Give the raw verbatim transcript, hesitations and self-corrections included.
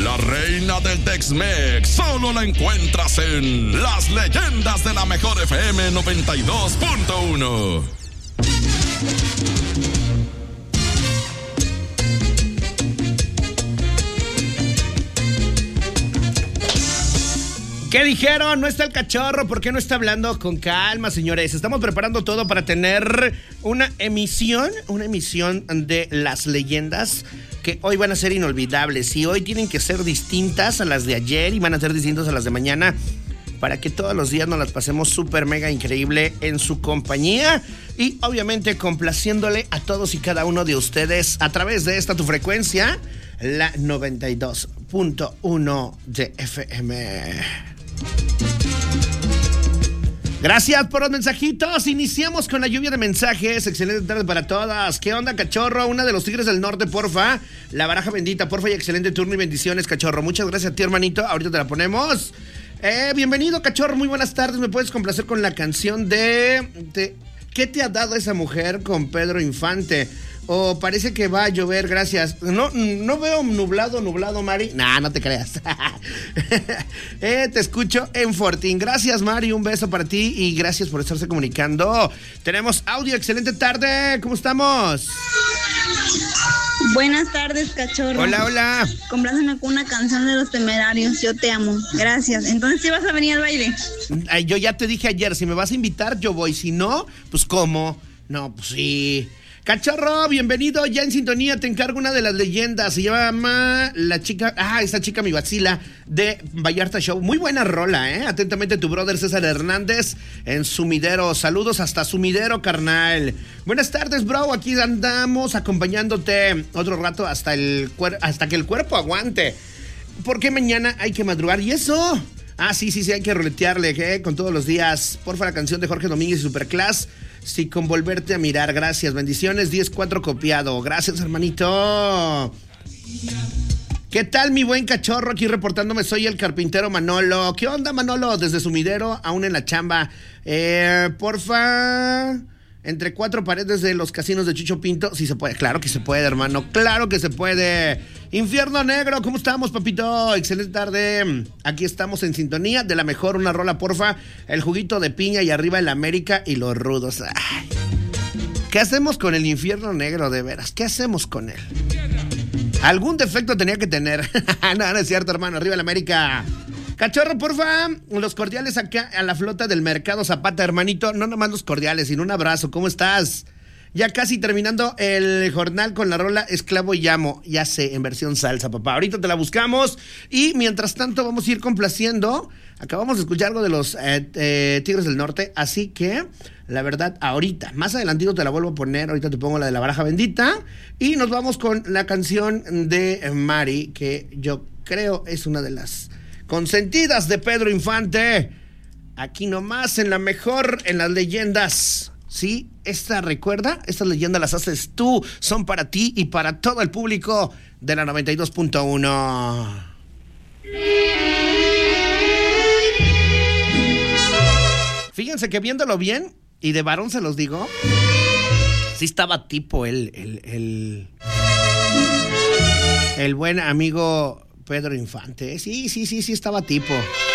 La reina del Tex-Mex solo la encuentras en Las Leyendas de la Mejor F M noventa y dos punto uno. ¿Qué dijeron? No está el cachorro. ¿Por qué no está hablando? Con calma, señores. Estamos preparando todo para tener una emisión, una emisión de Las Leyendas que hoy van a ser inolvidables. Y hoy tienen que ser distintas a las de ayer y van a ser distintas a las de mañana, para que todos los días nos las pasemos súper mega increíble en su compañía y obviamente complaciéndole a todos y cada uno de ustedes a través de esta tu frecuencia, la noventa y dos punto uno de F M. Gracias por los mensajitos. Iniciamos con la lluvia de mensajes. Excelente tarde para todas. ¿Qué onda, cachorro? Una de los Tigres del Norte, porfa. La baraja bendita, porfa, y excelente turno y bendiciones, cachorro. Muchas gracias a ti, hermanito. Ahorita te la ponemos. Eh, bienvenido, cachorro. Muy buenas tardes. ¿Me puedes complacer con la canción de, de ¿Qué te ha dado esa mujer con Pedro Infante? O parece que va a llover, gracias. No, no veo nublado, nublado, Mari. Nah, no te creas. eh, te escucho en Fortín. Gracias, Mari, un beso para ti y gracias por estarse comunicando. Tenemos audio, excelente tarde. ¿Cómo estamos? Buenas tardes, cachorro. Hola, hola. Compláceme con una canción de Los Temerarios, Yo Te Amo. Gracias. Entonces, ¿sí vas a venir al baile? Ay, yo ya te dije ayer, si me vas a invitar, yo voy. Si no, pues ¿cómo? No, pues sí. Cachorro, bienvenido, ya en sintonía, te encargo una de las leyendas, se llama la chica, ah, esta chica mi vacila, de Vallarta Show, muy buena rola, eh, atentamente tu brother César Hernández, en Sumidero, saludos hasta Sumidero, carnal. Buenas tardes, bro, aquí andamos acompañándote otro rato hasta, el cuer- hasta que el cuerpo aguante, porque mañana hay que madrugar, ¿y eso? Ah, sí, sí, sí, hay que roletearle, ¿eh? Con todos los días, porfa, la canción de Jorge Domínguez y Superclass. Sí, con volverte a mirar, gracias, bendiciones, diez cuatro copiado, gracias, hermanito. ¿Qué tal, mi buen cachorro? Aquí reportándome, soy el carpintero Manolo. ¿Qué onda, Manolo? Desde Sumidero, aún en la chamba. Eh, porfa, entre cuatro paredes de los casinos de Chucho Pinto, sí se puede, claro que se puede, hermano, claro que se puede. Infierno Negro, ¿cómo estamos, papito? Excelente tarde. Aquí estamos en sintonía de la mejor, una rola, porfa. El juguito de piña y arriba el América y los rudos. Ay. ¿Qué hacemos con el Infierno Negro, de veras? ¿Qué hacemos con él? Algún defecto tenía que tener. No, no es cierto, hermano. Arriba el América. Cachorro, porfa, los cordiales acá a la flota del Mercado Zapata, hermanito. No nomás los cordiales, sino un abrazo. ¿Cómo estás? Ya casi terminando el jornal con la rola Esclavo y Llamo. Ya sé, en versión salsa, papá. Ahorita te la buscamos. Y mientras tanto vamos a ir complaciendo. Acabamos de escuchar algo de los eh, eh, Tigres del Norte. Así que, la verdad, ahorita, más adelantito te la vuelvo a poner. Ahorita te pongo la de la baraja bendita. Y nos vamos con la canción de Mari, que yo creo es una de las consentidas de Pedro Infante. Aquí nomás, en la mejor, en las leyendas. Sí, esta recuerda, estas leyendas las haces tú, son para ti y para todo el público de la noventa y dos punto uno. Fíjense que viéndolo bien, y de varón se los digo, sí estaba tipo el, el, el, el buen amigo Pedro Infante. Sí, sí, sí, sí estaba tipo.